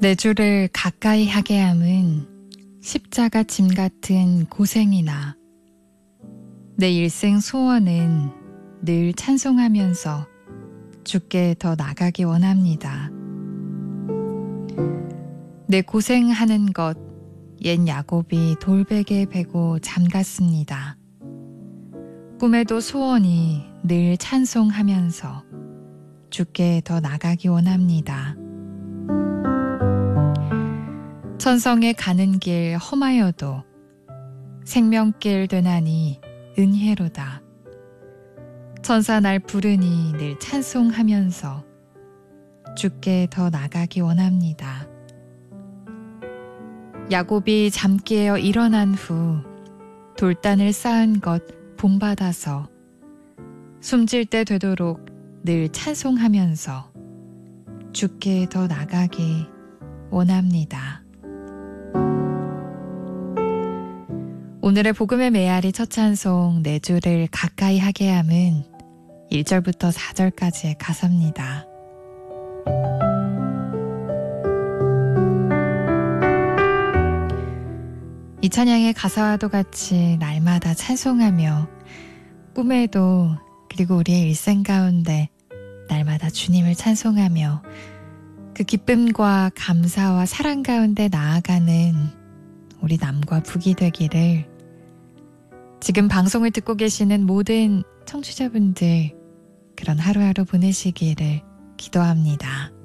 내 주를 가까이 하게 함은 십자가 짐 같은 고생이나 내 일생 소원은 늘 찬송하면서 주께 더 나가기 원합니다. 내 고생하는 것 옛 야곱이 돌베개 베고 잠갔습니다. 꿈에도 소원이 늘 찬송하면서 주께 더 나가기 원합니다. 천성에 가는 길 험하여도 생명길 되나니 은혜로다. 천사 날 부르니 늘 찬송하면서 주께 더 나가기 원합니다. 야곱이 잠 깨어 일어난 후 돌단을 쌓은 것 본받아서 숨질 때 되도록 늘 찬송하면서 주께 더 나가기 원합니다. 오늘의 복음의 메아리 첫 찬송 내 주를 가까이 하게 함은 1절부터 4절까지의 가사입니다. 이 찬양의 가사와도 같이 날마다 찬송하며 꿈에도 그리고 우리의 일생 가운데 날마다 주님을 찬송하며 그 기쁨과 감사와 사랑 가운데 나아가는 우리 남과 북이 되기를 지금 방송을 듣고 계시는 모든 청취자분들 그런 하루하루 보내시기를 기도합니다.